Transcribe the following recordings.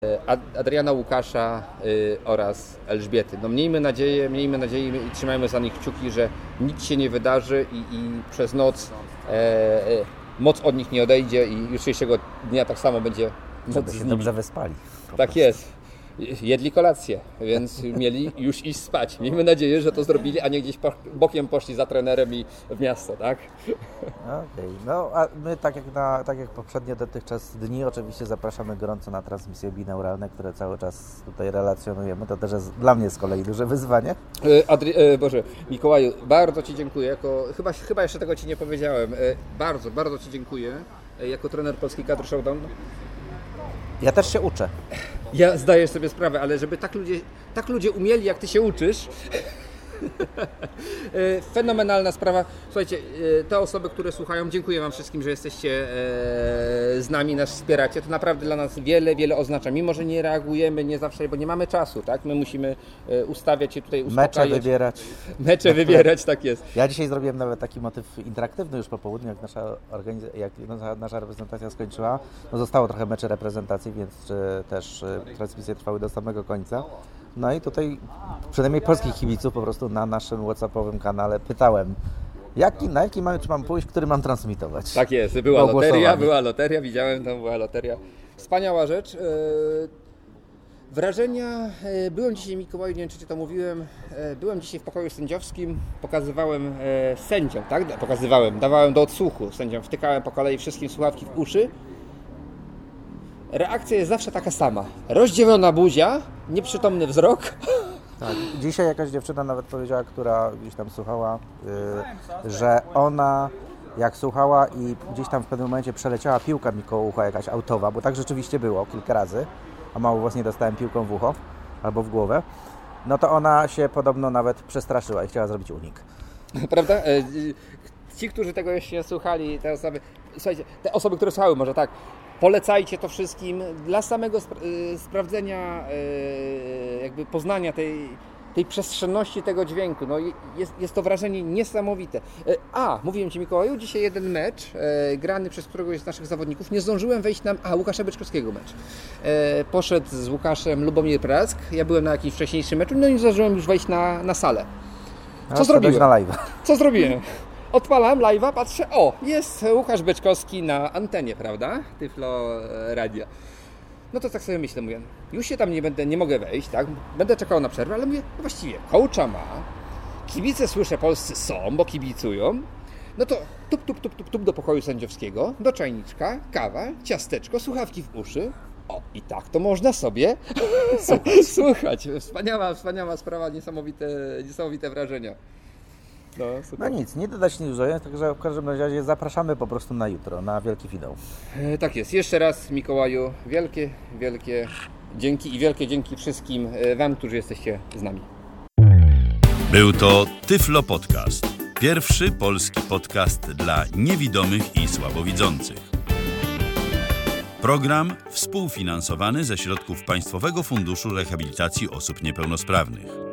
Adriana, Łukasza oraz Elżbiety. No miejmy nadzieję i trzymajmy za nich kciuki, że nic się nie wydarzy i przez noc moc od nich nie odejdzie i jutrzejszego dnia tak samo będzie żeby się dobrze wyspali. Tak jest. Jedli kolację, więc mieli już iść spać. Miejmy nadzieję, że to zrobili, a nie gdzieś bokiem poszli za trenerem i w miasto, tak? Okej. No a my tak jak poprzednio dotychczas dni oczywiście zapraszamy gorąco na transmisje binauralne, które cały czas tutaj relacjonujemy. To też jest dla mnie z kolei duże wyzwanie. Mikołaju, bardzo Ci dziękuję. Chyba jeszcze tego Ci nie powiedziałem. Bardzo Ci dziękuję. Jako trener polskiej kadry Showdown. Ja też się uczę. Ja zdaję sobie sprawę, ale żeby tak ludzie umieli, jak Ty się uczysz. Fenomenalna sprawa. Słuchajcie, te osoby, które słuchają, dziękuję Wam wszystkim, że jesteście z nami, nas wspieracie. To naprawdę dla nas wiele oznacza. Mimo że nie reagujemy, nie zawsze, bo nie mamy czasu, tak? My musimy ustawiać się tutaj, uspokajać. Mecze wybierać, tak jest. Ja dzisiaj zrobiłem nawet taki motyw interaktywny już po południu, jak nasza reprezentacja skończyła. No zostało trochę meczy reprezentacji, więc też transmisje trwały do samego końca. No i tutaj przynajmniej polskich kibiców po prostu na naszym WhatsAppowym kanale pytałem, na jaki mecz mam pójść, który mam transmitować. Tak jest, była loteria, widziałem, tam była loteria. Wspaniała rzecz. Wrażenia, byłem dzisiaj, Mikołaju, nie wiem, czy Ci to mówiłem, byłem dzisiaj w pokoju sędziowskim, pokazywałem sędziom, tak? Dawałem do odsłuchu sędziom, wtykałem po kolei wszystkim słuchawki w uszy. Reakcja jest zawsze taka sama. Rozdzielona buzia, nieprzytomny wzrok. Tak. Dzisiaj jakaś dziewczyna nawet powiedziała, która gdzieś tam słuchała, że ona jak słuchała i gdzieś tam w pewnym momencie przeleciała piłka mi koło ucha jakaś autowa, bo tak rzeczywiście było kilka razy, a mało właśnie dostałem piłką w ucho albo w głowę, no to ona się podobno nawet przestraszyła i chciała zrobić unik. Prawda? Ci, którzy tego jeszcze nie słuchali, słuchajcie, te osoby, które słuchały, może tak, polecajcie to wszystkim dla samego sprawdzenia, jakby poznania tej przestrzenności tego dźwięku. No jest to wrażenie niesamowite. Mówiłem Ci, Mikołaju, dzisiaj jeden mecz grany przez któregoś z naszych zawodników. Nie zdążyłem wejść Łukasza Byczkowskiego mecz. Poszedł z Łukaszem Lubomir Prask. Ja byłem na jakimś wcześniejszym meczu, no i nie zdążyłem już wejść na salę. Co zrobiłem? Na live'a. Co zrobiłem? Odpalam live'a, patrzę, jest Łukasz Byczkowski na antenie, prawda? Tyflo Radia. No to tak sobie myślę, mówię, już się tam nie mogę wejść, tak? Będę czekał na przerwę, ale mówię, no właściwie coacha ma, kibice słyszę polscy są, bo kibicują, no to tup do pokoju sędziowskiego, do czajniczka, kawa, ciasteczko, słuchawki w uszy. I tak to można sobie słuchać. Wspaniała sprawa, niesamowite wrażenia. No nic, nie dodać nie dużo, także w każdym razie zapraszamy po prostu na jutro, na wielki finał. Tak jest. Jeszcze raz, Mikołaju, wielkie dzięki i wielkie dzięki wszystkim Wam, którzy jesteście z nami. Był to Tyflo Podcast. Pierwszy polski podcast dla niewidomych i słabowidzących. Program współfinansowany ze środków Państwowego Funduszu Rehabilitacji Osób Niepełnosprawnych.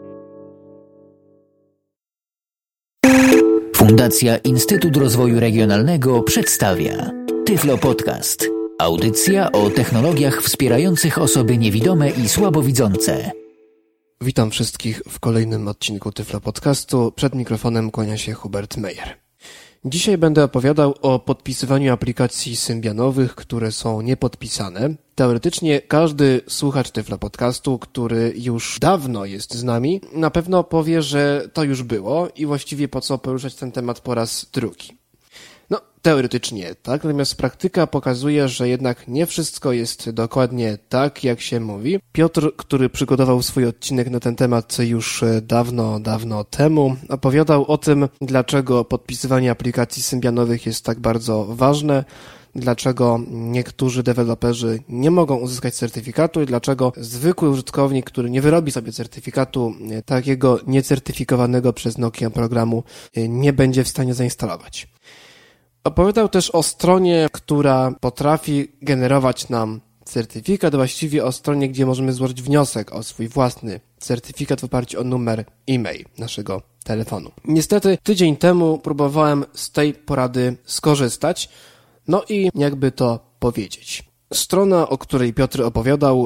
Fundacja Instytut Rozwoju Regionalnego przedstawia Tyflo Podcast. Audycja o technologiach wspierających osoby niewidome i słabowidzące. Witam wszystkich w kolejnym odcinku Tyflo Podcastu. Przed mikrofonem kłania się Hubert Meyer. Dzisiaj będę opowiadał o podpisywaniu aplikacji symbianowych, które są niepodpisane. Teoretycznie każdy słuchacz Tyflo Podcastu, który już dawno jest z nami, na pewno powie, że to już było i właściwie po co poruszać ten temat po raz drugi. No, teoretycznie tak, natomiast praktyka pokazuje, że jednak nie wszystko jest dokładnie tak, jak się mówi. Piotr, który przygotował swój odcinek na ten temat już dawno temu, opowiadał o tym, dlaczego podpisywanie aplikacji symbianowych jest tak bardzo ważne, dlaczego niektórzy deweloperzy nie mogą uzyskać certyfikatu i dlaczego zwykły użytkownik, który nie wyrobi sobie certyfikatu takiego niecertyfikowanego przez Nokia programu, nie będzie w stanie zainstalować. Opowiadał też o stronie, która potrafi generować nam certyfikat, właściwie o stronie, gdzie możemy złożyć wniosek o swój własny certyfikat w oparciu o numer e-mail naszego telefonu. Niestety tydzień temu próbowałem z tej porady skorzystać, no i jakby to powiedzieć. Strona, o której Piotr opowiadał,